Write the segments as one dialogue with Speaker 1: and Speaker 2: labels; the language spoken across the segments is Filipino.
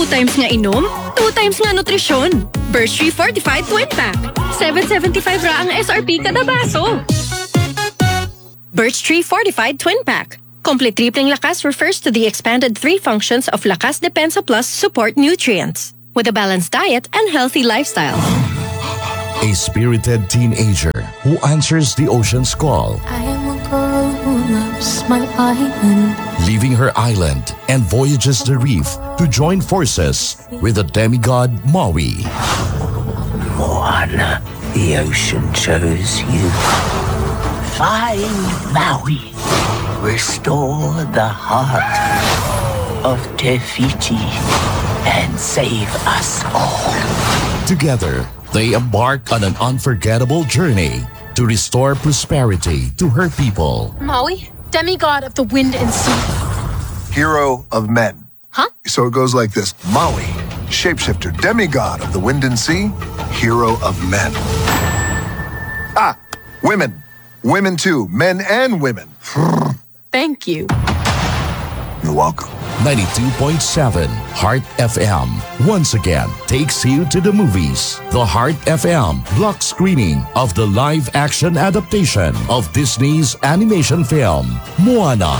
Speaker 1: times nga inom, 2 times nga nutrisyon. Birch Tree Fortified Twin Pack. 7.75 ra ang SRP kada baso. Birch Tree Fortified Twin Pack. Complete tripling lakas refers to the expanded 3 functions of Lakas Depensa Plus support nutrients. With a balanced diet and healthy lifestyle.
Speaker 2: A spirited teenager who answers the ocean's call.
Speaker 3: I am a girl who loves my island.
Speaker 2: Leaving her island and voyages the reef to join forces with the demigod Maui.
Speaker 4: Moana, the ocean chose you. Find Maui. Restore the heart of Te Fiti and save us all.
Speaker 2: Together, they embark on an unforgettable journey to restore prosperity to her people.
Speaker 3: Maui, demigod of the wind and sea.
Speaker 5: Hero of men.
Speaker 3: Huh?
Speaker 5: So it goes like this. Maui, shapeshifter, demigod of the wind and sea, hero of men. Ah, women. Women too, men and women.
Speaker 3: Thank you.
Speaker 5: You're welcome.
Speaker 2: 92.7 Heart FM once again takes you to the movies. The Heart FM block screening of the live-action adaptation of Disney's animation film, Moana.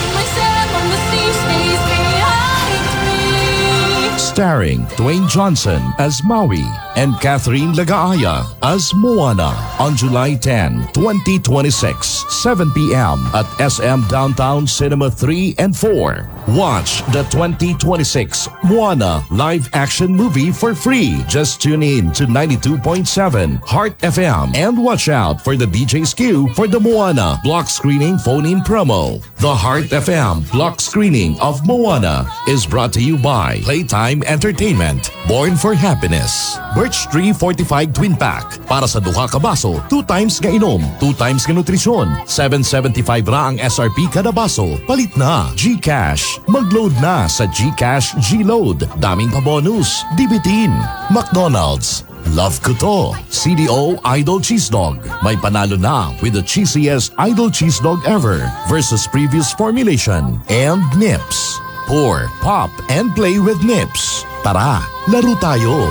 Speaker 2: Starring Dwayne Johnson as Maui and Catherine Lagaaya as Moana on July 10, 2026, 7 p.m. at SM Downtown Cinema 3 and 4. Watch the 2026 Moana live-action movie for free. Just tune in to 92.7 Heart FM and watch out for the DJ's queue for the Moana block screening phone-in promo. The Heart FM block screening of Moana is brought to you by Playtime Entertainment, Born for Happiness. Birch Tree Fortified Twin Pack. Para sa duha ka baso, 2 times nga inom, 2 times nga nutrisyon. 7.75 ra ang SRP kada baso. Palit na. GCash. Mag-load na sa GCash G-Load. Daming pa bonus. Dibitin. McDonald's. Love ko to. CDO Idol Cheese Dog. May panalo na with the cheesiest Idol Cheese Dog ever versus previous formulation. And Nips. Pour, pop, and play with Nips. Tara, laro tayo.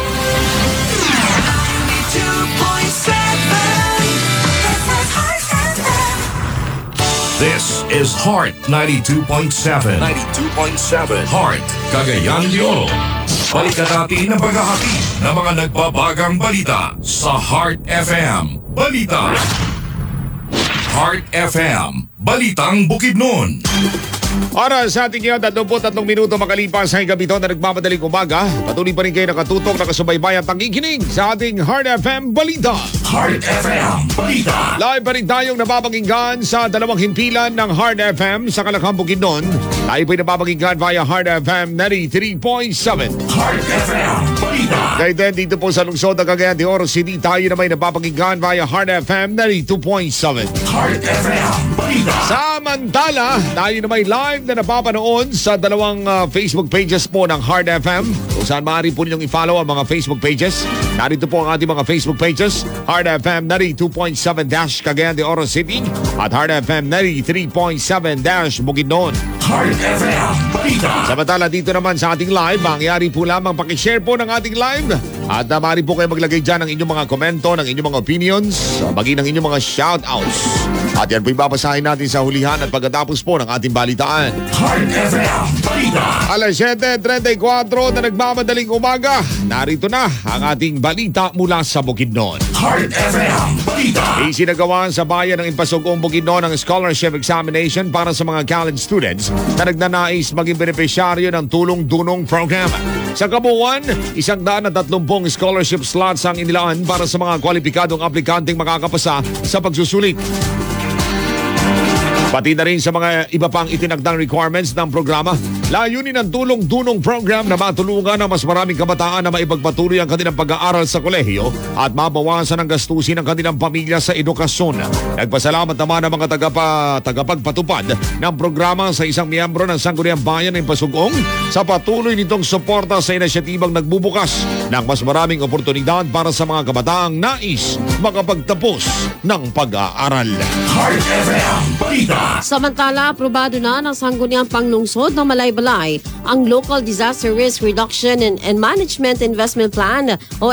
Speaker 2: This is Heart 92.7. 92.7. Heart, Cagayan de Oro. Balikan natin ang paghahati ng mga nagbabagang balita sa Heart FM. Balita. Heart FM. Balitang Bukidnon.
Speaker 6: Oras sa ating ngayon, 33 minuto makalipas sa gabi ito na nagmamadaling umaga. Patuloy pa rin kayo nakatutok, nakasubaybay at nakikinig sa ating Heart FM Balita.
Speaker 2: Heart FM Balita.
Speaker 6: Live pa rin tayong napapakinggan sa dalawang himpilan ng Heart FM sa Kalakang Bukidnon. Tayo po'y napapakinggan via Heart FM 93.7.
Speaker 2: Heart FM Balita.
Speaker 6: Kaya din dito po sa lungsod ng Cagayan de Oro City, tayo na may napapakinggan via Heart FM 92.7.
Speaker 2: Heart FM Balita.
Speaker 6: Samantala, tayo na may live na napapanood sa dalawang Facebook pages po ng Heart FM. Kung saan maaari po ninyong i-follow ang mga Facebook pages. Narito po ang ating mga Facebook pages. Heart FM 92.7- Cagayan de Oro City at Heart FM 93.7- Bukidnon.
Speaker 2: Heart FM Balita.
Speaker 6: Samantala dito naman sa ating live, mangyari po lamang pakishare po ng ating live at maaari po kayo maglagay dyan ng inyong mga komento, ng inyong mga opinions, maging ng inyong mga shoutouts. At yan po ibabasahin natin sa hulihan at pagkatapos po ng ating balitaan.
Speaker 2: Heart FM Balita.
Speaker 6: Alas 7:34 na nagmamadaling umaga, narito na ang ating balita mula sa Bukidnon.
Speaker 2: Heart FM Balita.
Speaker 6: Isinagawa sa bayan ng Impasugong Bukidnon ang scholarship examination para sa mga college students na nagnanais maging benepisyaryo ng tulong-dunong program. Sa kabuuan, 130 scholarship slots ang inilaan para sa mga kwalipikadong aplikanteng makakapasa sa pagsusulit. Pati na rin sa mga iba pang itinagdang requirements ng programa. Layunin ng tulong-dunong program na matulungan ang mas maraming kabataan na maipagpatuloy ang kanilang pag-aaral sa kolehiyo at mabawasan ang gastusin ng kanilang pamilya sa edukasyon. Nagpasalamat naman ang mga tagapagpatupad ng programa sa isang miyembro ng Sangguniang Bayan ng Pasugong sa patuloy nitong suporta sa inisyatibang nagbubukas ng mas maraming oportunidad para sa mga kabataang nais makapagtapos ng pag-aaral.
Speaker 2: Heart FM Balita.
Speaker 7: Samantala, aprobado na ng Sangguniang Panglungsod ng Malaybalay ang Local Disaster Risk Reduction and Management Investment Plan o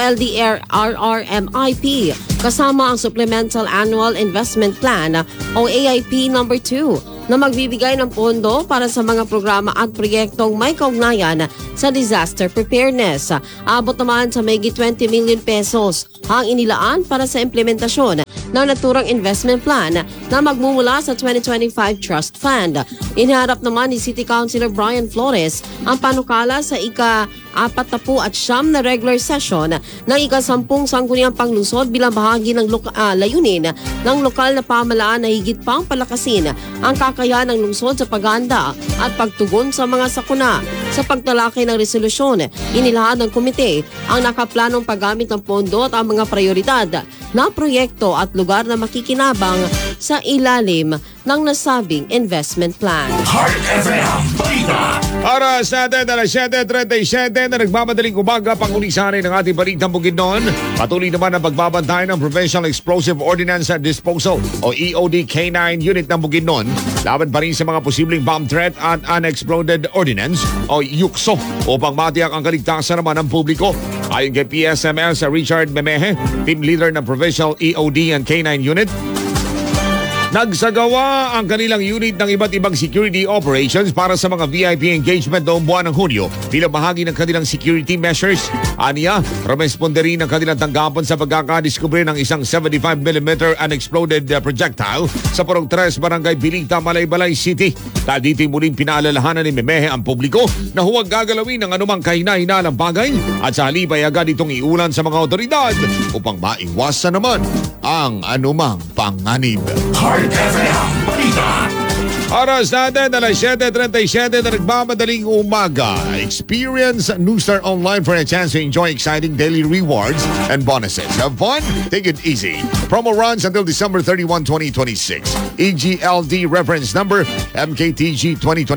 Speaker 7: LDR-RRMIP kasama ang Supplemental Annual Investment Plan o AIP No. 2 na magbibigay ng pondo para sa mga programa at proyektong may kaugnayan sa disaster preparedness. Abot naman sa mayigit 20 million pesos ang inilaan para sa implementasyon ng naturang investment plan na magmumula sa 2025 Trust Fund. Iniharap naman ni City Councilor Brian Flores ang panukala sa ika-49 na regular session ng ika-10 Sangguniang Panglungsod bilang bahagi ng layunin ng lokal na pamahalaan na higit pang palakasin ang kakayahan ng lungsod sa paghahanda at pagtugon sa mga sakuna. Sa pagtalakay ng resolusyon, inilahad ng komite ang nakaplanong paggamit ng pondo at ang mga prioridad na proyekto at lugar na makikinabang sa ilalim ng nasabing investment plan.
Speaker 2: Heart FM Balita.
Speaker 6: Oras natin na 7:37 na nagmamadaling umaga pangulisanin ng ating balitang Bukidnon. Patuloy naman ang pagbabantay ng Provincial Explosive Ordnance Disposal o EOD K9 unit ng Bukidnon laban pa rin sa mga posibleng bomb threat at unexploded ordnance o YUKSO upang matiyak ang kaligtasan naman ng publiko. Ayon kay PSMS Richard Memehe, team leader ng Provincial EOD and K9 unit, nagsagawa ang kanilang unit ng iba't ibang security operations para sa mga VIP engagement noong buwan ng Hunyo bilang bahagi ng kanilang security measures. Aniya, rumesponde rin ang kanilang tanggapan sa pagkakadiskubre ng isang 75mm unexploded projectile sa Purong 3, Barangay Bilita, Malaybalay City. Dahil dito'y muling pinaalalahanan ni Memehe ang publiko na huwag gagalawin ng anumang kahina-hinalang bagay at sa halip ay agad itong iulan sa mga otoridad upang maiwasan naman ang anumang panganib.
Speaker 2: Heart FM Balita.
Speaker 6: Oras natin na 7:37 na nagmamadaling umaga. Experience Newstar Online for a chance to enjoy exciting daily rewards and bonuses. Have fun? Take it easy. Promo runs until December 31, 2026. EGLD reference number MKTG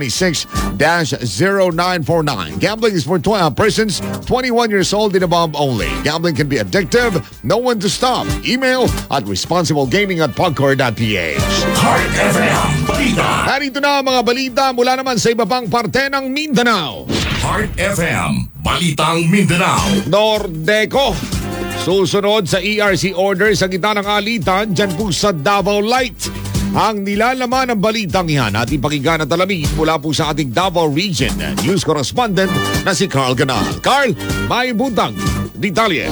Speaker 6: 2026-0949. Gambling is for persons 21 years old and above only. Gambling can be addictive. Know when to stop. Email at responsiblegaming@pagcor.ph.
Speaker 2: Heart FM Balita.
Speaker 6: Narito na ang mga balita mula naman sa iba pang parte ng Mindanao.
Speaker 2: Heart FM Balitang Mindanao.
Speaker 6: Nordeco. Susunod sa ERC order sa gitna ng alitan dyan po sa Davao Light. Ang nilalaman ng balitang yan at ipakinggan at alamin mula po sa ating Davao Region News Correspondent na si Carl Ganal. Carl, may buntag. Detalye.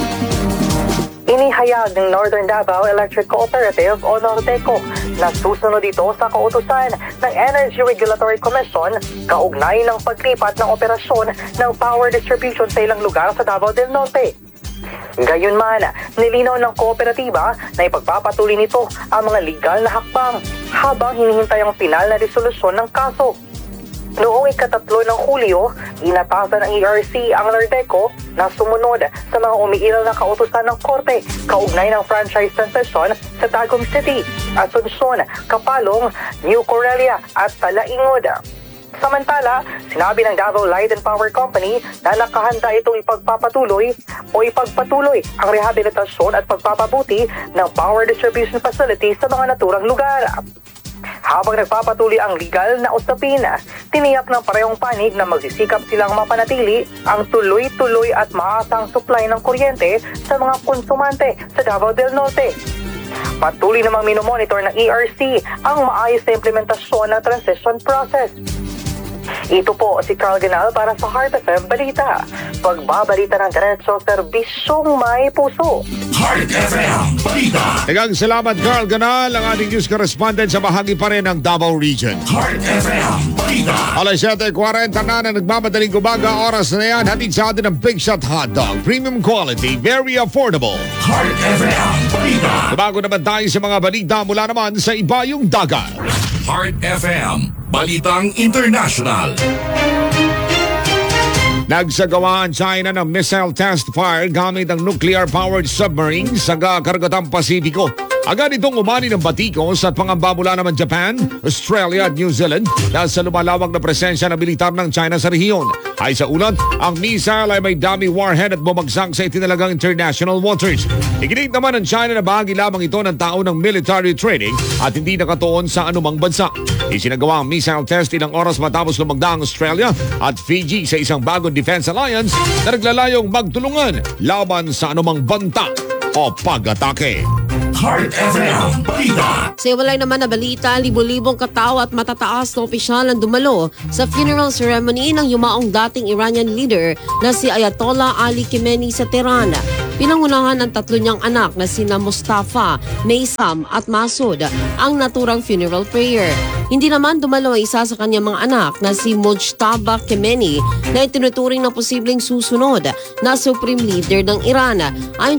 Speaker 8: Inihayag ng Northern Davao Electric Cooperative o Nordeco na susunod ito sa kautusan ng Energy Regulatory Commission kaugnay ng paglipat ng operasyon ng power distribution sa ilang lugar sa Davao del Norte. Gayunman, nilinaw ng kooperatiba na ipagpapatuloy nito ang mga legal na hakbang habang hinihintay ang pinal na resolusyon ng kaso. Noong ika-3 ng Hulyo, inatasan ng ERC ang Nordeco na sumunod sa mga umiiral na kautusan ng korte kaugnay ng franchise concession sa Tagum City, Asuncion, Kapalong, New Corelia at Talaingod. Samantala, sinabi ng Davao Light and Power Company na nakahanda itong ipagpapatuloy ang rehabilitasyon at pagpapabuti ng power distribution facility sa mga naturang lugar. Habang nagpapatuloy ang legal na usapin, tiniyak ng parehong panig na magsisikap silang mapanatili ang tuloy-tuloy at maasang supply ng kuryente sa mga konsumante sa Davao del Norte. Patuloy namang minomonitor ng ERC ang maayos na implementasyon ng transition process. Ito po si Carl Ganal para sa Heart FM Balita. Pagbabalita ng diretso, serbisyong may puso.
Speaker 2: Heart FM Balita.
Speaker 6: Daghang salamat Carl Ganal, ang ating news correspondent sa bahagi pa rin ng Davao Region.
Speaker 2: Heart FM Balita.
Speaker 6: Alas 7:40 na nagmamadaling umaga, oras na yan, hatid sa atin ng Big Shot Hot Dog. Premium quality, very affordable.
Speaker 2: Heart FM Balita.
Speaker 6: Bago naman tayo sa mga balita mula naman sa ibayong dagat.
Speaker 2: Heart FM Balitang International.
Speaker 6: Nagsagawa ang China ng missile test fire gamit ang nuclear-powered submarine sa karagatan Pasipiko Agad itong umani ng batikos at pangamba mula naman Japan, Australia at New Zealand dahil sa lumalawak na presensya ng militar ng China sa rehiyon. Ay sa ulat, ang missile ay may dummy warhead at bumagsak sa itinalagang international waters. Iginit naman ng China na bahagi lamang ito ng taon ng military training at hindi nakatuon sa anumang bansa. Isinagawa ang missile test ilang oras matapos lumagda ang Australia at Fiji sa isang bagong defense alliance na naglalayong magtulungan laban sa anumang banta o pag-atake.
Speaker 2: Heart FM Balita.
Speaker 7: Sa iwalay naman na balita, libo-libong katao at matataas na opisyal ang dumalo sa funeral ceremony ng yumaong dating Iranian leader na si Ayatollah Ali Khamenei sa Tehran. Pinangunahan ng tatlo niyang anak na sina Mustafa, Maysam at Masud ang naturang funeral prayer. Hindi naman dumalo ang isa sa kanyang mga anak na si Mojtaba Khamenei na itinuturing na posibleng susunod na supreme leader ng Iran. Ayon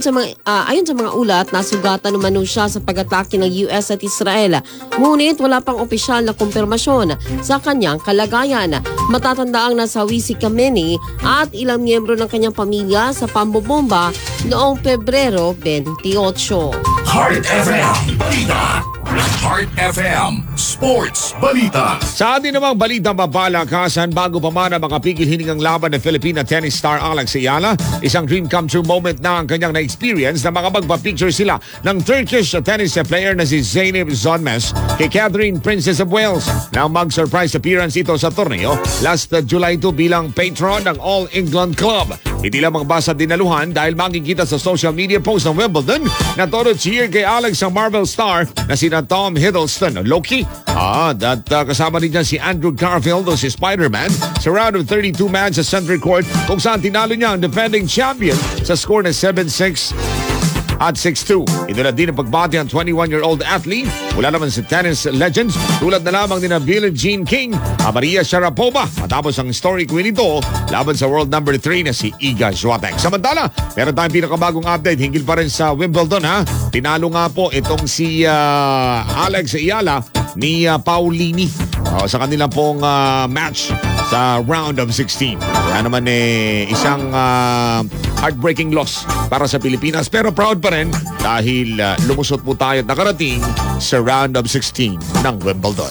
Speaker 7: sa mga ulat, nasugatan umano siya sa pag-atake ng US at Israel. Ngunit wala pang opisyal na kumpirmasyon sa kanyang kalagayan. Matatandaang nasawi si Khamenei at ilang miyembro ng kanyang pamilya sa pambobomba noong Pebrero 28.
Speaker 2: Heart FM Balita. Heart FM Sports Balita.
Speaker 6: Sa atin namang balitang mapalakasan, bago pa man ang makapigil hiningang laban ng Filipina tennis star Alex Ayala, isang dream come true moment na ang kanyang na-experience na makapagpa-picture sila ng Turkish tennis player na si Zeynep Zonmes kay Catherine, Princess of Wales. Nang mag-surprise appearance ito sa torneo last July 2 bilang patron ng All England Club. Hindi lamang basta dinaluhan dahil makikita sa social media post ng Wimbledon na todo cheer kay Alex ang Marvel star na sina Tom Hiddleston, Loki. Kasama rin dyan si Andrew Garfield o si Spider-Man sa round of 32 match sa Century Court kung saan tinalo niya ang defending champion sa score na 7-6 at 6-2. Ito na din ang pagbati ang 21-year-old athlete mula naman sa tennis legends tulad na lamang ni Billie Jean King at Maria Sharapova matapos ang story queen ito laban sa world number 3 na si Iga Swiatek. Samantala, meron tayong pinakabagong update hinggil pa rin sa Wimbledon. Tinalo nga po itong si Alex Ayala ni Paulini sa kanilang pong match sa round of 16. Kaya naman isang heartbreaking loss para sa Pilipinas pero proud pa rin dahil lumusot po tayo at nakarating sa round of 16 ng Wimbledon.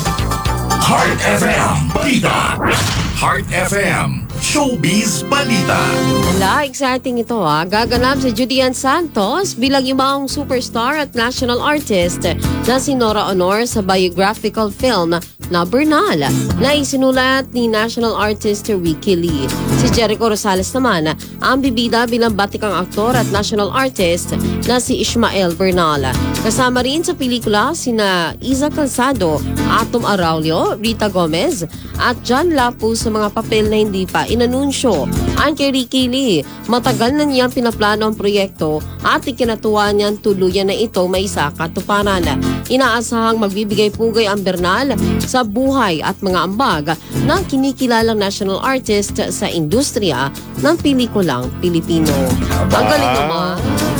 Speaker 2: Heart FM Balita. Heart FM Showbiz Balita.
Speaker 7: Exciting ito Gaganap si Judian Santos bilang yumaong superstar at national artist na si Nora Honor sa biographical film na Bernal na isinulat ni national artist Ricky Lee. Si Jericho Rosales naman ang bibida bilang batikang aktor at national artist na si Ishmael Bernal. Kasama rin sa pelikula sina Iza Calzado, Atom Araulio, Rita Gomez at John Lapu sa mga papel na hindi pa inanunsyo. Ang kay Ricky Lee, matagal na niyang pinaplano ang proyekto at ikinatuwa niyang tuluyan na ito may sakatuparan. Inaasahang magbibigay pugay ang Bernal sa buhay at mga ambag ng kinikilalang national artist sa industriya ng pelikulang Pilipino. Ang galing naman.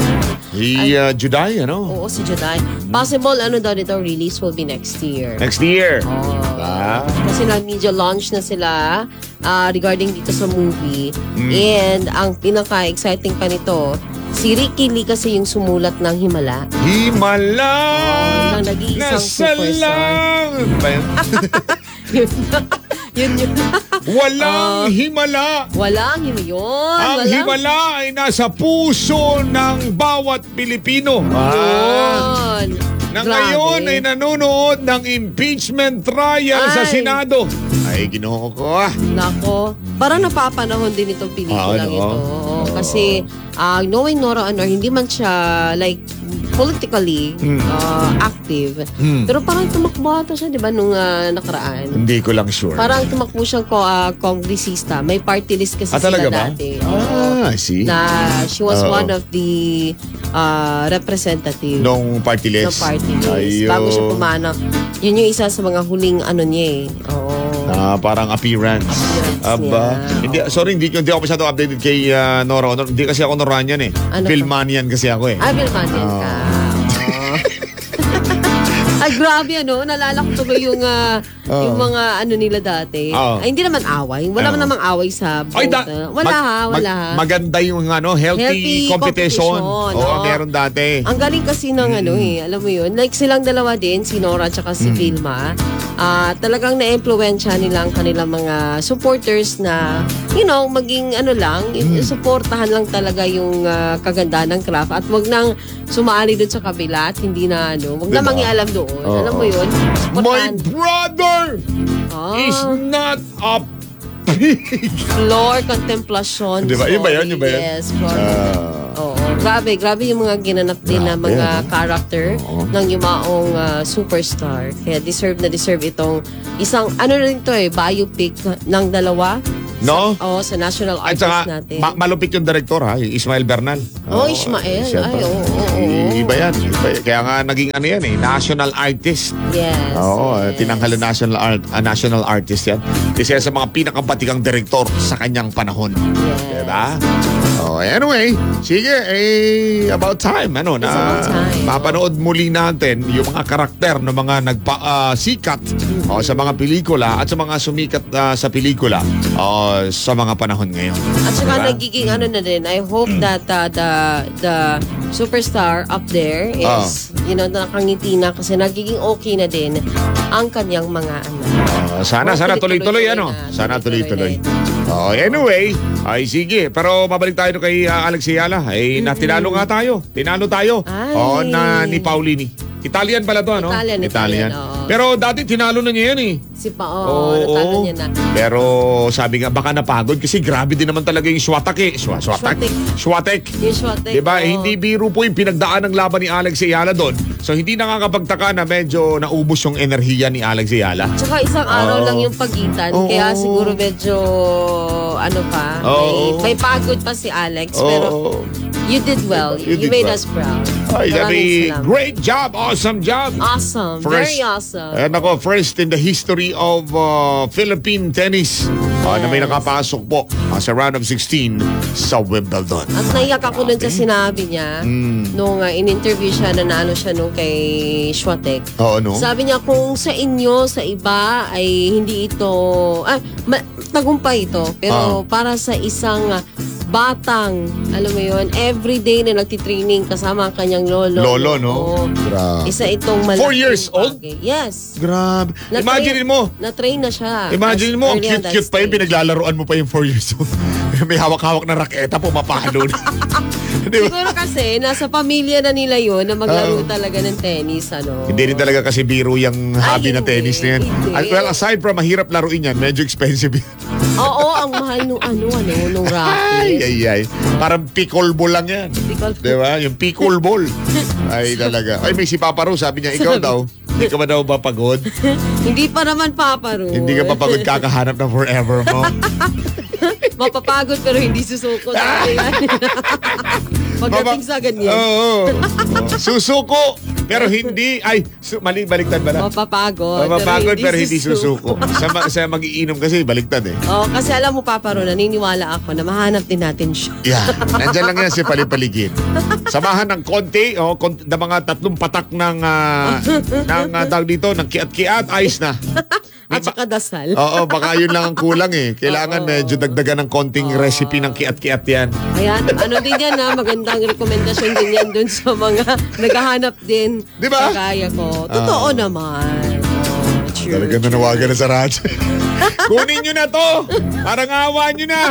Speaker 6: Juday,
Speaker 7: Oo, si Juday. Possible, dito, release will be next year.
Speaker 6: Next year.
Speaker 7: Kasi media launch na sila regarding dito sa movie. And ang pinaka-exciting pa nito, si Ricky Lee kasi yung sumulat ng Himala.
Speaker 6: Himala!
Speaker 7: Ng nag-iisang superstar. Yun.
Speaker 6: Walang himala.
Speaker 7: Walang yun.
Speaker 6: Ang himala ay nasa puso ng bawat Pilipino.
Speaker 7: Yun.
Speaker 6: Na ngayon ay nanonood ng impeachment trial sa Senado. Ay, Ginoo ko.
Speaker 7: Nako, parang napapanahon din itong pelikulang ito. Kasi knowing Nora Honor, hindi man siya politically active. Pero parang tumakbo ata siya, di ba, nung nakaraan.
Speaker 6: Hindi ko lang sure.
Speaker 7: Parang tumakbo siyang kongresista. May party list kasi sila dati.
Speaker 6: I see.
Speaker 7: Na she was one of the representative.
Speaker 6: Nung party list.
Speaker 7: Bago siya pumana. Yun yung isa sa mga huling niya
Speaker 6: parang appearance. Aba. Hindi, sorry, hindi ako masyado updated kay Nora Honor. Hindi kasi ako Noranian
Speaker 7: Ay, grabe naalala ko tuloy yung mga nila dati. Ay, hindi naman away. Wala namang away sa boat. Wala.
Speaker 6: Maganda yung healthy competition. Meron dati.
Speaker 7: Ang galing kasi ng alam mo yun. Like silang dalawa din, si Nora at si Vilma. Talagang na-impluwensya nila ang kanilang mga supporters na maging supportahan lang talaga yung kagandahan ng craft at wag nang sumali doon sa kabila at hindi na wag na mangialam doon. Alam mo yun?
Speaker 6: My brother is not a pig.
Speaker 7: Floor contemplation.
Speaker 6: Diba? Yun ba yun?
Speaker 7: Yes, floor. Grabe yung mga ginanap din na mga character ng yumaong superstar. Kaya deserve itong isang rin to biopic ng dalawa.
Speaker 6: No?
Speaker 7: Sa national
Speaker 6: At
Speaker 7: artist
Speaker 6: saka,
Speaker 7: natin.
Speaker 6: malupit yung director yung Ismael Bernal.
Speaker 7: Ismael.
Speaker 6: Siyempre. Iba yan. Kaya nga naging national artist.
Speaker 7: Yes.
Speaker 6: Tinanggal na national artist yan. Isa sa mga pinakabatikang director sa kanyang panahon.
Speaker 7: Yes.
Speaker 6: Diba? Anyway, sige, about time.
Speaker 7: About time.
Speaker 6: Mapanood muli natin yung mga karakter ng mga nagpa-sikat sa mga pelikula at sa mga sumikat sa pelikula sa mga panahon ngayon.
Speaker 7: At saka nagiging na din, I hope that the superstar up there is, nakangiti na kasi nagiging okay na din ang kanyang mga
Speaker 6: Sana tuloy-tuloy Sana tuloy-tuloy. Anyway, sige. Pero mabalik tayo kay Alex Ayala. Natinalo nga tayo. Tinalo tayo. Ni Paulini. Italian pala to, Italian. Pero dati tinalo na niya yan
Speaker 7: natalo niya na.
Speaker 6: Pero sabi nga baka napagod kasi grabe din naman talaga yung Swatek.
Speaker 7: Yung Swatek.
Speaker 6: Diba? Hindi biro po yung pinagdaan ng laban ni Alex Ayala doon. So hindi nakakapagtaka na medyo naubos yung enerhiya ni Alex Ayala.
Speaker 7: Tsaka isang araw lang yung pagitan. Kaya siguro medyo may pagod pa si Alex. Pero you did well. You made us proud.
Speaker 6: Great job. Awesome job.
Speaker 7: Awesome. Very awesome.
Speaker 6: First in the history of Philippine tennis na may nakapasok po sa round of 16 sa Wimbledon.
Speaker 7: At naiyak ako dun sa sinabi niya nung in-interview siya, nanalo siya nung kay Swatek. Sabi niya kung sa inyo, sa iba ay hindi ito tagumpay ito. Pero para sa isang batang, alam mo yun, everyday na nagtitraining kasama ang kanyang lolo.
Speaker 6: Grabe.
Speaker 7: Isa itong malaking
Speaker 6: 4 years old?
Speaker 7: Yes.
Speaker 6: Grabe. Imagine mo.
Speaker 7: Na-train na siya.
Speaker 6: Imagine mo, ang cute-cute pa yun, pinaglalaroan mo pa yung 4 years old. May hawak-hawak na raketa, pumapalo.
Speaker 7: Siguro kasi, nasa pamilya na nila yun na maglaro talaga ng tennis.
Speaker 6: Hindi rin talaga kasi biro yung hobby na tennis na yan. Well, aside from mahirap laruin yan, medyo expensive yan.
Speaker 7: Ang mahal nung racket.
Speaker 6: Ay. Parang pickleball lang yan. Diba? Yung pickleball. Ay, talaga. Ay, may si Papa Ro, sabi niya, ikaw daw. Hindi ka ba daw ba pagod?
Speaker 7: Hindi pa naman, Papa Ro.
Speaker 6: Hindi ka pa pagod kakahanap ng forever mo.
Speaker 7: Mapapagod pero hindi susuko. Pagdating sa ganyan.
Speaker 6: Susuko pero hindi. Baliktad pala.
Speaker 7: Mapapagod
Speaker 6: pero hindi susuko. Sa mag-iinom kasi baliktad
Speaker 7: kasi alam mo, Papa Ro, naniniwala ako na mahanap din natin siya.
Speaker 6: Nandyan lang yan si Palipaligid. Samahan ng konti, ng mga 3 patak ng tawag dito, ng kiat-kiat, ayos na.
Speaker 7: At saka dasal.
Speaker 6: Baka yun lang ang kulang Kailangan medyo dagdagan ng konting recipe ng kiat-kiat yan.
Speaker 7: Ayan, din yan magandang rekomendasyon din yan dun sa mga naghahanap din.
Speaker 6: Diba?
Speaker 7: Sa kaya ko. Totoo naman.
Speaker 6: Talagang nanawagan na sa radyo. Kunin nyo na to! Parang awa nyo na!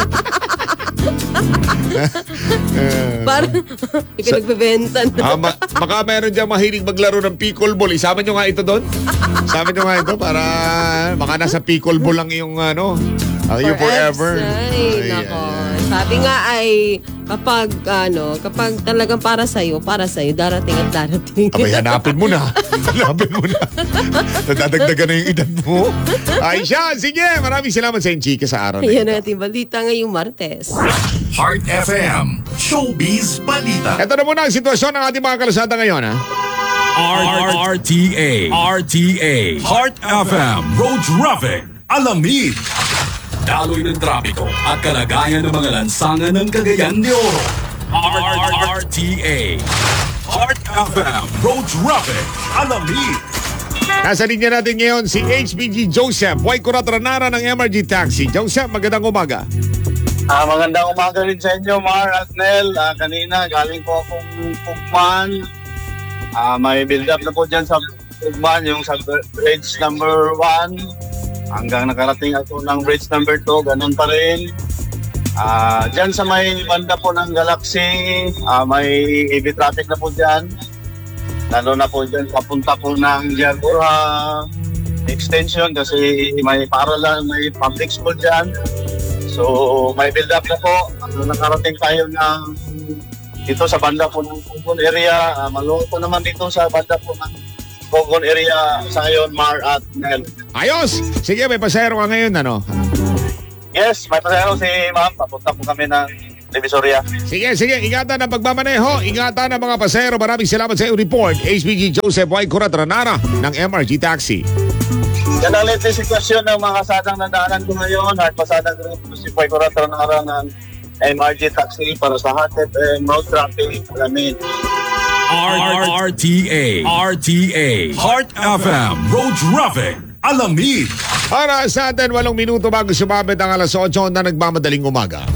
Speaker 7: Parang ipinagbebenta na.
Speaker 6: Baka meron dyan mahilig maglaro ng pickleball. Isama nyo nga ito doon. Isama nyo nga ito para baka nasa pickleball lang yung yung forever.
Speaker 7: Sabi nga ay kapag talagang para sa'yo, darating at darating.
Speaker 6: Hanapin mo na. Nadadagdagan na yung edad mo. Ay siya, sige. Maraming salamat sa Enchika sa araw na ito.
Speaker 7: Yan natin balita ngayong Martes.
Speaker 2: Heart FM, Showbiz Balita.
Speaker 6: Ito na muna ang sitwasyon ng ating mga kalasada ngayon.
Speaker 2: RTA, Heart FM, Road Traffic, Alamid. Daloy ng trapiko at kalagayan ng mga lansangan ng Cagayan de Oro. RTA, Heart FM, Road Traffic, Alamid.
Speaker 6: Nasa linya natin ngayon si HPG Joseph, Boy Kuratranara ng MRG Taxi. Joseph, magandang umaga.
Speaker 9: Magandang umaga rin sa inyo, Mar at Nel. Kanina, galing po akong Pugman. May build-up na po dyan sa Pugman, yung sa bridge number 1. Hanggang nakarating ako ng bridge number 2, ganun pa rin. Dyan sa may banda po ng Galaxy, may heavy traffic na po dyan. Lalo na po dyan, papunta po ng Diagora Extension kasi may paralan, may public school dyan. So, may build-up na po. Nakarating tayo ng dito sa banda po ng Pogon area. Maluwag po naman dito sa banda po ng Pogon area sa ngayon, Mar at Nel.
Speaker 6: Ayos! Sige, may pasahero ka ngayon, ano?
Speaker 9: Yes, may pasahero si ma'am. Papunta po kami ng Divisoria.
Speaker 6: Sige, ingatan ang pagmamaneho. Ingatan ang mga pasahero. Maraming salamat sa iyong report. HPG Joseph Y. Kuratranara ng MRG Taxi.
Speaker 9: Yan ang latest sitwasyon ng mga kasadang nadaanan ko ngayon. At pasadang ko si Poy Kuratranara ng MRG Taxi para sa Hot FM Road Traffic Alamin.
Speaker 2: RTA Heart FM Road Traffic Alamin.
Speaker 6: Para sa atin, 8 minuto bago sumabit ang alas 8 na nagmamadaling umaga.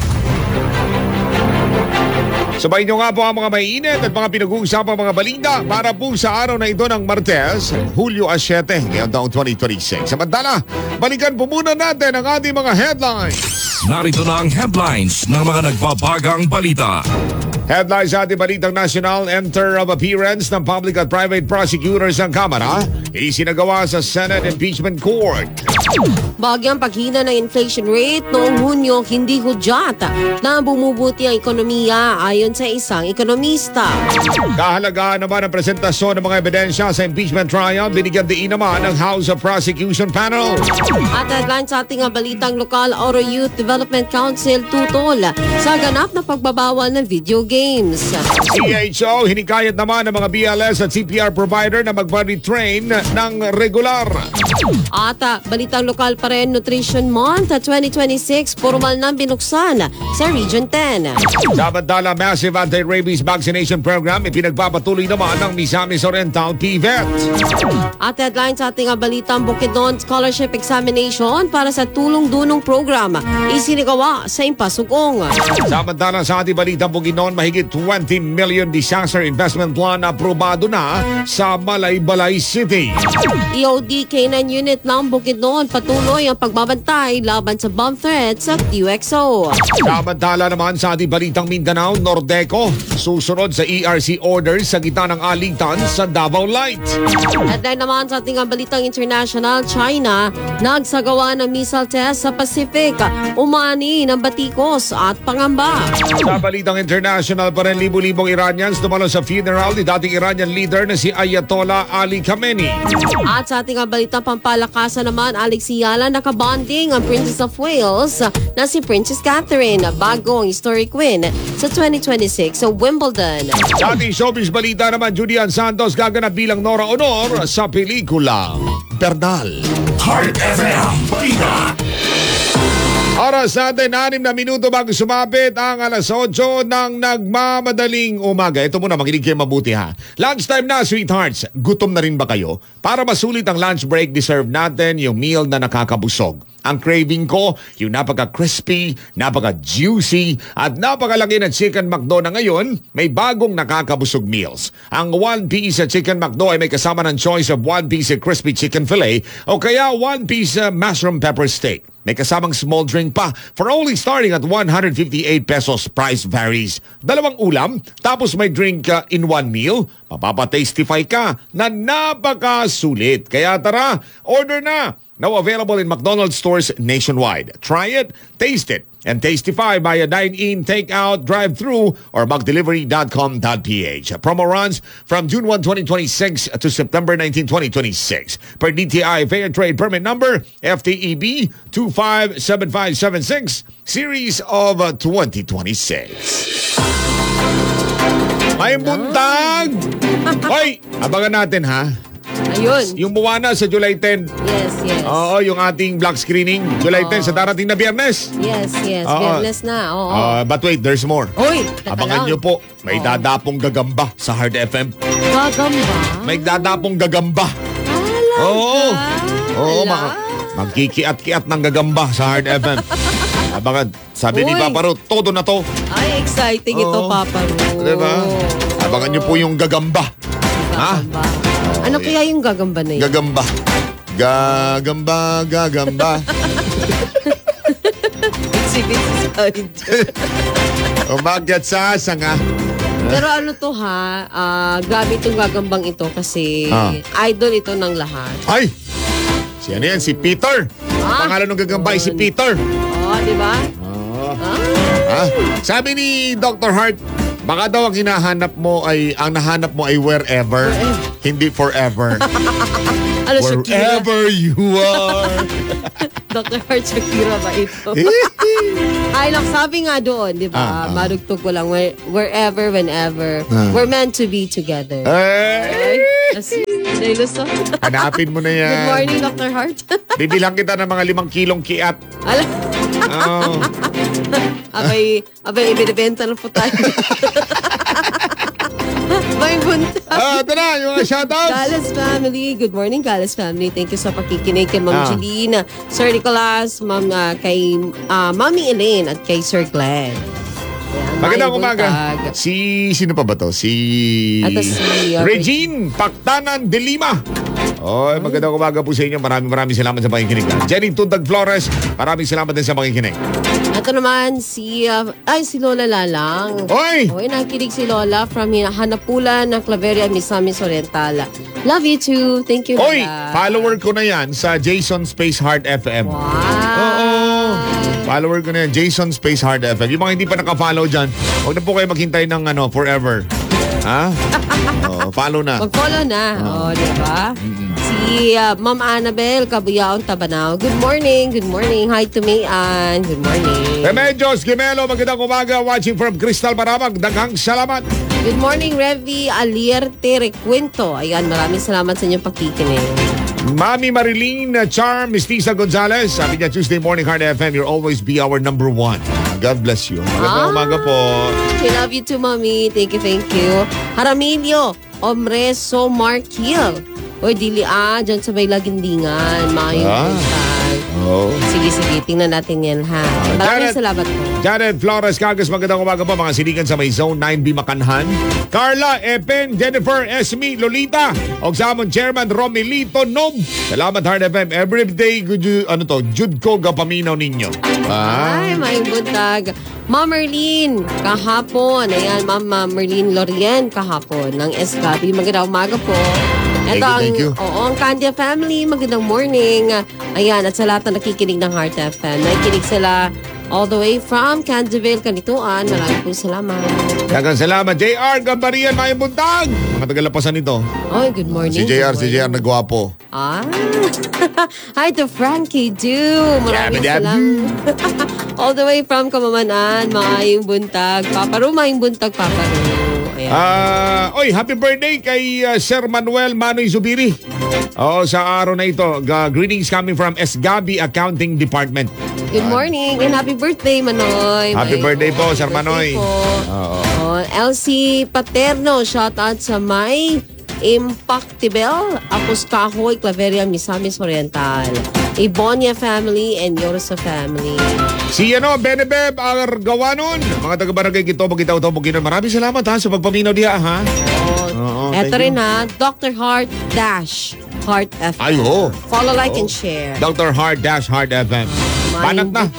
Speaker 6: Sabay nyo nga po ang mga mainit at mga pinag-uusapang mga balita para po sa araw na ito ng Martes, Hulyo 7, ngayong taong 2026. Samantala, balikan po muna natin ang ating mga headlines.
Speaker 2: Narito na ang headlines ng mga nagbabagang balita.
Speaker 6: Headlines sa ating balitang national, enter of appearance ng public at private prosecutors ng Kamara, isinagawa sa Senate Impeachment Court.
Speaker 7: Bagyang paghina ng inflation rate noong Hunyo hindi hudyat na bumubuti ang ekonomiya ayon sa isang ekonomista.
Speaker 6: Kahalagaan naman ang presentasyon ng mga ebidensya sa impeachment trial, binigyan diin naman ng House of Prosecution Panel.
Speaker 7: At headline sa ating balitang lokal, Oro Youth Development Council tutol sa ganap na pagbabawal ng video games.
Speaker 6: CHO, hinikayat naman ng mga BLS at CPR provider na mag-body train ng regular.
Speaker 7: At balitang lokal pa rin, Nutrition Month 2026, formal nang binuksan sa Region 10.
Speaker 6: Samantala, massive anti-rabies vaccination program ipinagpapatuloy naman ng Misamis Oriental PVET.
Speaker 7: At headline sa ating balitang Bukidnon Scholarship Examination para sa tulong-dunong program isinagawa sa Impasugong.
Speaker 6: Samantala sa ating balitang Bukidnon, mahigit 20 million disaster investment plan na aprobado na sa Malaybalay City.
Speaker 7: EOD K9 unit ng Bukidnon patuloy ang pagbabantay laban sa bomb threats at UXO.
Speaker 6: Samantala naman sa ating balitang Mindanao, Nordeco susunod sa ERC orders sa gitna ng alitan sa Davao Light.
Speaker 7: At dahil naman sa ating balitang international, China nagsagawa ng missile test sa Pacific, umani ng batikos at pangamba.
Speaker 6: Sa balitang international pa rin, libu-libong Iranians dumalo sa funeral ni dating Iranian leader na si Ayatollah Ali Khamenei.
Speaker 7: At sa ating balitang pampalakasan naman, Alex Yala nakabonding ang Princess of Wales na si Princess Catherine, bagong historic win sa 2026 sa Wimbledon.
Speaker 6: Sa ating showbiz balita naman, Julian Santos gaganap bilang Nora Honor sa pelikula Bernal.
Speaker 2: Heart FM Balita.
Speaker 6: Oras natin, 6 na minuto bago sumapit ang alas 8 ng nagmamadaling umaga. Ito muna, makinig kayo mabuti ha. Lunchtime na, sweethearts. Gutom na rin ba kayo? Para masulit ang lunch break, deserve natin yung meal na nakakabusog. Ang craving ko, yung napaka-crispy, napaka-juicy, at napakalaki ng Chicken McDo na ngayon, may bagong nakakabusog meals. Ang One Piece Chicken McDo ay may kasama ng choice of One Piece Crispy Chicken Fillet o kaya One Piece Mushroom Pepper Steak. May kasamang small drink pa for only starting at 158 pesos. Price varies. 2 ulam, tapos may drink in one meal. Mapapatastify ka na napakasulit. Kaya tara, order na! Now available in McDonald's stores nationwide. Try it, taste it, and tastify via dine-in, take-out, drive-thru, or McDelivery.com.ph. Promo runs from June 1, 2026 to September 19, 2026. Per DTI Fair Trade Permit Number FTEB 257576, Series of 2026. May buntag! Hoy, abangan natin ha.
Speaker 7: Ayun.
Speaker 6: Yung Moana sa July 10.
Speaker 7: Yes.
Speaker 6: Oo, yung ating black screening. July 10 sa darating na Biyernes.
Speaker 7: Yes. Biyernes na. Oo.
Speaker 6: But wait, there's more.
Speaker 7: Uy,
Speaker 6: Abangan nyo po, may dadapong gagamba sa Hard FM.
Speaker 7: Gagamba?
Speaker 6: May dadapong gagamba. Oo. Oo,
Speaker 7: Ala.
Speaker 6: magkikiat-kiat ng gagamba sa Hard FM. Abangan, sabi ni
Speaker 7: Uy.
Speaker 6: Papa Ro, todo na to.
Speaker 7: Ay, exciting ito,
Speaker 6: Oo.
Speaker 7: Papa Ro.
Speaker 6: Diba? Abangan nyo po yung gagamba. Ha?
Speaker 7: Gagamba. Ano kaya yung gagamba na yun?
Speaker 6: Gagamba. Gagamba.
Speaker 7: Exhibit side.
Speaker 6: Umakyat sa sanga.
Speaker 7: Pero ano to ha, grabe itong gagambang ito kasi idol ito ng lahat.
Speaker 6: Ay! Si ano yan? Si Peter. Pangalan ng gagamba ay si Peter.
Speaker 7: Oh, di ba?
Speaker 6: Sabi ni Dr. Hart, baka daw ang nahanap mo ay wherever, hindi forever.
Speaker 7: Ano, Shakira?
Speaker 6: Wherever you are.
Speaker 7: Dr. Hart Shakira ba ito? Ay, lang, sabi nga doon, di ba? Marugtog ko lang, wherever, whenever, we're meant to be together.
Speaker 6: Ay!
Speaker 7: Nailuso.
Speaker 6: Hanapin mo na yan.
Speaker 7: Good morning, Dr. Hart.
Speaker 6: Bibilang kita ng mga 5 kilong kiat.
Speaker 7: Ala,
Speaker 6: Oh.
Speaker 7: abay, ibinibenta na po tayo. May bunta.
Speaker 6: Ito na, yung mga shoutouts.
Speaker 7: Galas family. Good morning, Galas family. Thank you sa pakikinig kay Ma'am Jeline, Sir Nicolas, kay Mami Elaine at kay Sir Glenn. Ayan,
Speaker 6: Magandang
Speaker 7: may
Speaker 6: umaga.
Speaker 7: buntag.
Speaker 6: Sino pa ba to?
Speaker 7: Ito si
Speaker 6: Regine Pactanan de Lima. Magandang umaga po sa inyo. Maraming salamat sa pakikinig. Jenny Tuntag Flores, maraming salamat din sa pakikinig.
Speaker 7: Ito naman si Lola Lalang.
Speaker 6: Oy!
Speaker 7: Nakikinig si Lola from Hanapulan ng Claveria, Misamis Oriental. Love you too. Thank you, Lola.
Speaker 6: Oy! Follower ko na yan sa Jason Space Heart FM.
Speaker 7: Wow!
Speaker 6: Oo! Follower ko na yan, Jason Space Heart FM. Yung mga hindi pa naka-follow dyan, huwag na po kayo maghintay ng forever. Ha? Follow na.
Speaker 7: Mag-follow na. Di ba? Si Ma'am Annabel Cabuyaon Tabanaw. Good morning. Good morning. Hi to Mayan. Good morning.
Speaker 6: Remedios Gimelo, magandang umaga. Watching from Crystal Maramag. Daghang salamat.
Speaker 7: Good morning, Revi Alierte Recuento. Ayan, maraming salamat sa inyong pakikinig.
Speaker 6: Mami Marilyn Charm Mestiza Gonzalez. Sabi niya, Tuesday morning Hard FM, you'll always be our number one. God bless you. Magandang umaga po.
Speaker 7: We love you too, Mommy. Thank you, thank you. Haramilio Omreso Marquil. Oy, dili dyan sa may lagindingan. Mayong buntag. Sige, tingnan natin yan, ha. Maraming salamat po.
Speaker 6: Janet Flores Cagas, magandang umaga po. Mga siligan sa may Zone 9B Makanhan. Carla, Epen, Jennifer, Esme, Lolita. Ogsamon Chairman Romelito Nob. Salamat Hard FM. Everyday, Jude ko gapaminaw ninyo.
Speaker 7: Ay, may buntag. Ma'am Merlin, kahapon. Ayan, Ma'am Merlin Lorien, kahapon ng SGABI. Magandang umaga po. Ito
Speaker 6: Thank you.
Speaker 7: ang Candia family. Magandang morning. Ayan, at sa lahat na nakikinig ng Heart FM. Nakikinig sila all the way from Candiaville, Kanituan. Maraming po salamat.
Speaker 6: Dagang salamat. JR Gambarian, may buntag. Mga tagalapasan nito.
Speaker 7: Oh, good morning.
Speaker 6: Si JR nagwapo.
Speaker 7: Hi to Frankie Du. Maraming salamat. All the way from Kamamanan. Maayong buntag. Paparo, maayong buntag, Paparo.
Speaker 6: Oy, happy birthday kay Sir Manuel Manoy Zubiri. Sa araw na ito. Greetings coming from SGABI Accounting Department.
Speaker 7: Good morning and happy birthday, Manoy.
Speaker 6: Happy birthday po, Sir Manoy.
Speaker 7: Elsie Paterno, shout out sa may Impactibel, Apos Kahoy, Claveria, Misamis Oriental. Ibonia family and Yorosa family.
Speaker 6: Si Benebeb Argawanon, mga taga-barangay Kito, Bagitaw, Buginon. Maraming salamat sa pagpaminaw diha, ha?
Speaker 7: Eto rin ha, Dr. Heart Heart FM.
Speaker 6: Ay,
Speaker 7: Follow, like, and share.
Speaker 6: Dr. Heart FM. Banat na.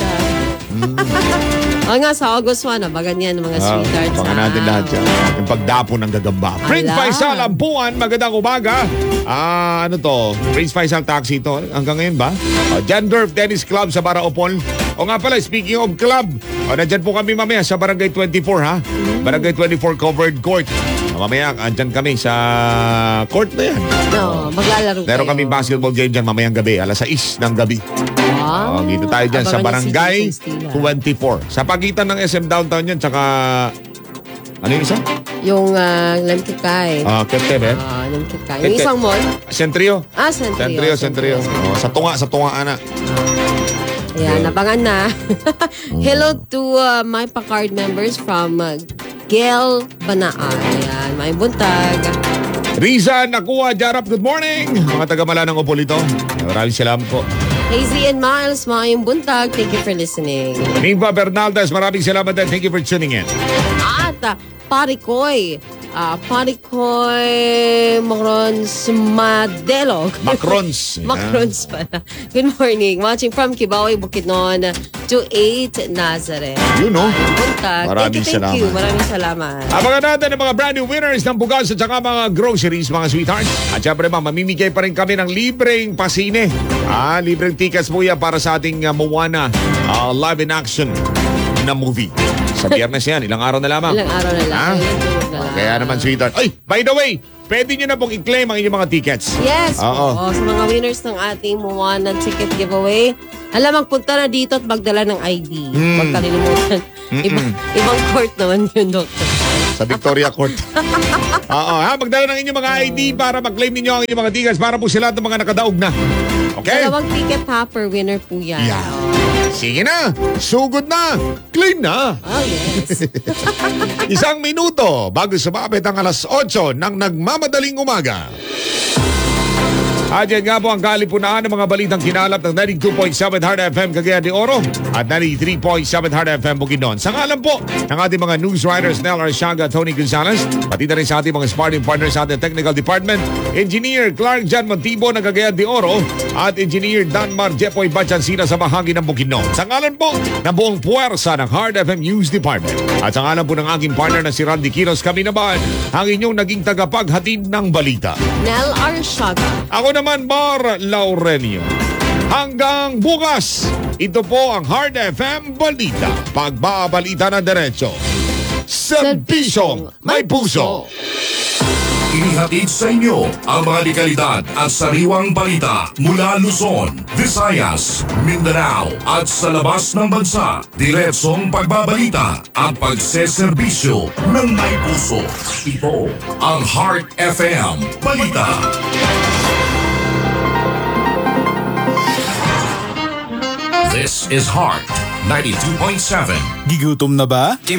Speaker 7: Nga, sa August 1, bagan yan, mga sweethearts.
Speaker 6: Baka natin lahat yan. Yung pagdapo ng gagamba. Prince Faisal Ampuan, magandang umaga. Prince Faisal Taxi ito. Hanggang ngayon ba? Jandorf Tennis Club sa Baraopol. O nga pala, speaking of club, nandyan po kami mamaya sa Barangay 24, ha? Barangay 24 Covered Court. Mamaya, andyan kami sa court na yan.
Speaker 7: Maglalaro
Speaker 6: Meron kami basketball game dyan mamayang gabi, alas 6 ng gabi. Dito tayo dyan sa Barangay 24. Sa pagitan ng SM Downtown yan, tsaka... Ano yung isa?
Speaker 7: Yung Lemkikay.
Speaker 6: Ketebe.
Speaker 7: Lemkikay. Yung isang mall?
Speaker 6: Centrio.
Speaker 7: Centrio.
Speaker 6: Sa tunga, ana.
Speaker 7: Ayan, nabangan na. Hello to my Pacard members from Gail Banaan. Ayan, may buntag.
Speaker 6: Riza Nakuha Jarap, good morning. Mga taga-mala ng Opolito. Maraming salamat po.
Speaker 7: Hazy and Miles, maayong buntag. Thank you for listening.
Speaker 6: Ningba Bernaldez, maraming salamat din. Thank you for tuning in.
Speaker 7: At Parikoy Macrons Madelog.
Speaker 6: Macrons.
Speaker 7: Macrons pala. Good morning. Watching from Kibawe, Bukidnon to 8 Nazareth.
Speaker 6: You know.
Speaker 7: Buntag.
Speaker 6: Maraming
Speaker 7: Thank you. Maraming salamat.
Speaker 6: Abangan natin ang mga brand new winners ng bugas at saka mga groceries, mga sweethearts. At syempre mamimigay pa rin kami ng libreng pasine. Libreng tickets po yan para sa ating Moana live in action na movie. Sa Biyernes yan, ilang araw na lamang.
Speaker 7: Ilang araw na lang.
Speaker 6: Kaya naman, sweetheart. Ay, by the way, pwede nyo na pong i-claim ang inyong mga tickets.
Speaker 7: Yes. Oo. Sa mga winners ng ating Moana ticket giveaway, magpunta na dito at magdala ng ID. Huwag kalilimutan. Ibang court naman yun, Doctor.
Speaker 6: Sa Victoria Court. Magdala ng inyong mga ID para mag-claim ninyo ang inyong mga tickets para po sila ng mga nakadaog na. Okay?
Speaker 7: 2 ticket ha per winner po yan.
Speaker 6: Yeah. Sige na, sugod na, claim na.
Speaker 7: Oh, yes.
Speaker 6: 1 minuto bago sumapit ang 8:00 ng nagmamadaling umaga. At yan nga po ang kalipunaan ng mga balitang kinalap ng 92.7 Hard FM Cagayan de Oro at 93.7 Hard FM Bukidnon. Sa ngalan po ng ating mga news writers Nel Arsiaga, Tony Gonzalez, pati na rin sa ating mga sparring partners sa ating technical department, Engineer Clark Jan Montibo ng Cagayan de Oro at Engineer Danmar Jepoy Bachansina sa bahagi ng Bukidnon. Sa ngalan po ng buong puwersa ng Hard FM News Department at sa ngalan po ng aking partner na si Randy Quiros, kami naman ang inyong naging tagapaghatid ng balita.
Speaker 7: Nel Arsiaga.
Speaker 6: Ako naman, Mar Laurenio. Hanggang bukas, ito po ang Hard FM Balita. Pagbabalita ng diretso. Serbisyong may puso.
Speaker 2: Inihatid sa inyo ang mga dekalidad at sariwang balita mula Luzon, Visayas, Mindanao at sa labas ng bansa. Diretsong pagbabalita at pagseserbisyo ng may puso. Ito ang Heart FM Balita. This is Heart 92.7.
Speaker 10: Gigutom na ba?